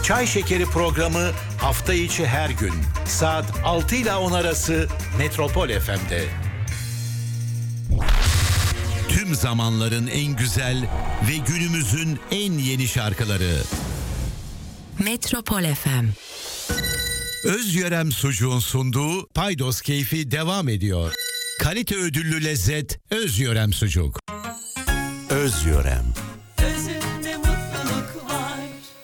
Çay Şekeri programı hafta içi her gün saat 6 ile 10 arası Metropol FM'de. Tüm zamanların en güzel ve günümüzün en yeni şarkıları. Metropol FM. Özyörem Sucuğun sunduğu Paydos Keyfi devam ediyor. Kalite ödüllü lezzet Özyörem Sucuk. Özyörem. Özünde mutluluk var.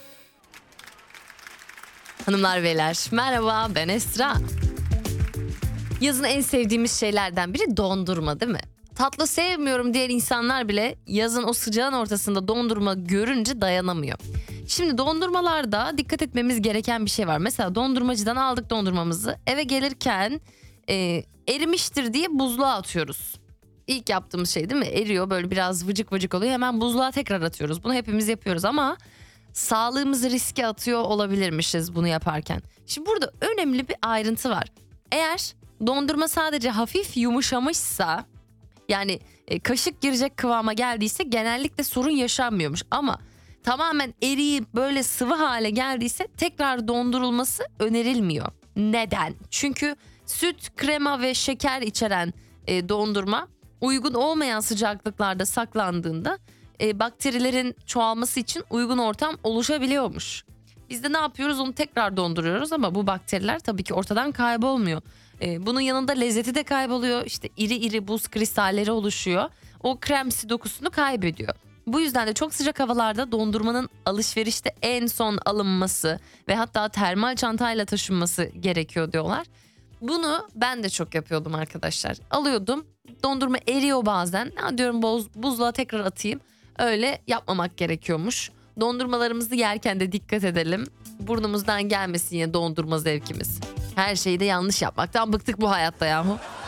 Hanımlar beyler merhaba, ben Esra. Yazın en sevdiğimiz şeylerden biri dondurma, değil mi? Tatlı sevmiyorum diğer insanlar bile yazın o sıcağın ortasında dondurma görünce dayanamıyor. Şimdi dondurmalarda dikkat etmemiz gereken bir şey var. Mesela dondurmacıdan aldık dondurmamızı, eve gelirken erimiştir diye buzluğa atıyoruz. İlk yaptığımız şey değil mi? Eriyor, böyle biraz vıcık vıcık oluyor, hemen buzluğa tekrar atıyoruz. Bunu hepimiz yapıyoruz ama sağlığımızı riske atıyor olabilirmişiz bunu yaparken. Şimdi burada önemli bir ayrıntı var. Eğer dondurma sadece hafif yumuşamışsa, yani kaşık girecek kıvama geldiyse genellikle sorun yaşanmıyormuş. Ama tamamen eriyip böyle sıvı hale geldiyse tekrar dondurulması önerilmiyor. Neden? Çünkü süt, krema ve şeker içeren dondurma uygun olmayan sıcaklıklarda saklandığında bakterilerin çoğalması için uygun ortam oluşabiliyormuş. Biz de ne yapıyoruz? Onu tekrar donduruyoruz ama bu bakteriler tabii ki ortadan kaybolmuyor. Bunun yanında lezzeti de kayboluyor. İşte iri iri buz kristalleri oluşuyor. O kremsi dokusunu kaybediyor. Bu yüzden de çok sıcak havalarda dondurmanın alışverişte en son alınması ve hatta termal çantayla taşınması gerekiyor diyorlar. Bunu ben de çok yapıyordum arkadaşlar. Alıyordum, dondurma eriyor bazen. Ya diyorum buzluğa tekrar atayım. Öyle yapmamak gerekiyormuş. Dondurmalarımızı yerken de dikkat edelim. Burnumuzdan gelmesin yine dondurma zevkimiz. Her şeyi de yanlış yapmaktan bıktık bu hayatta yahu.